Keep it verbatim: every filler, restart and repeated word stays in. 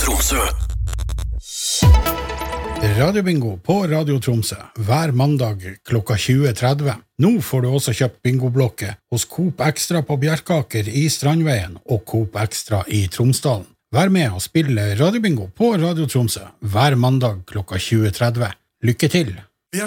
Tromsø. Radiobingo på Radio Tromsø hver mandag klokka tjue tretti. Nå får du også kjøpt bingoblokke hos Coop Extra på Bjerkaker i Strandveien og Coop Extra i Tromsdalen. Vær med og spille Radiobingo på Radio Tromsø hver mandag klokka tjue tretti. Lykke til!